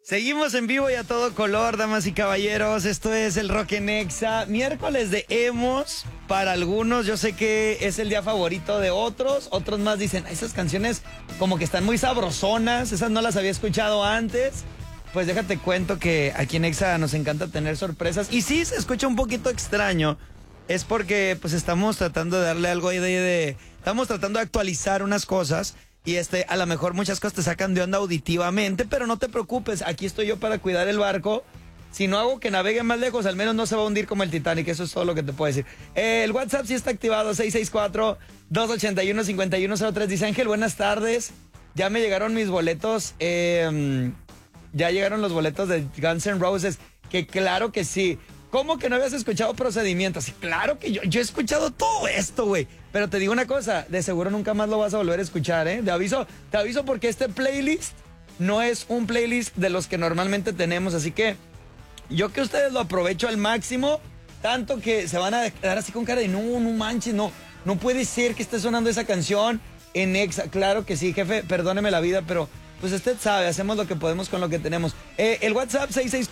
Seguimos en vivo y a todo color, damas y caballeros. Esto es el Rock en Exa. Miércoles de emos para algunos. Yo sé que es el día favorito de otros. Otros más dicen, esas canciones como que están muy sabrosonas. Esas no las había escuchado antes. Pues déjate cuento que aquí en Exa nos encanta tener sorpresas. Y sí, se escucha un poquito extraño. Es porque pues estamos tratando de darle algo ahí estamos tratando de actualizar unas cosas. Y a lo mejor muchas cosas te sacan de onda auditivamente, pero no te preocupes, aquí estoy yo para cuidar el barco. Si no hago que navegue más lejos, al menos no se va a hundir como el Titanic, eso es todo lo que te puedo decir. El WhatsApp sí está activado, 664-281-5103. Dice Ángel, buenas tardes. Ya me llegaron mis boletos, ya llegaron los boletos de Guns N' Roses, que claro que sí. ¿Cómo que no habías escuchado Procedimientos? Sí, claro que yo he escuchado todo esto, güey. Pero te digo una cosa, de seguro nunca más lo vas a volver a escuchar, ¿eh? Te aviso porque este playlist no es un playlist de los que normalmente tenemos, así que yo que ustedes lo aprovecho al máximo, tanto que se van a quedar así con cara de no manches, no puede ser que esté sonando esa canción en Exa. Claro que sí, jefe, perdóneme la vida, pero pues usted sabe, hacemos lo que podemos con lo que tenemos. El WhatsApp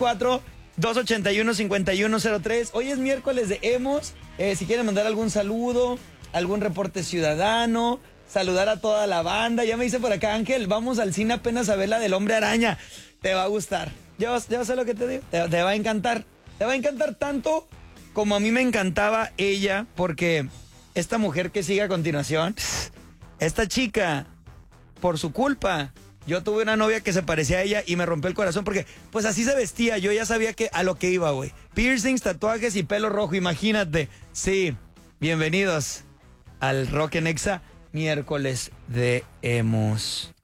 664-281-5103. Hoy es miércoles de emos. Si quieren mandar algún saludo, algún reporte ciudadano, saludar a toda la banda. Ya me dice por acá, Ángel, vamos al cine apenas a ver la del Hombre Araña. Te va a gustar. Yo sé lo que te digo. Te va a encantar. Te va a encantar tanto como a mí me encantaba ella, porque esta mujer que sigue a continuación, esta chica, por su culpa, yo tuve una novia que se parecía a ella y me rompió el corazón porque pues así se vestía. Yo ya sabía a lo que iba, güey. Piercings, tatuajes y pelo rojo, imagínate. Sí, bienvenidos al Rock en Exa, miércoles de emos.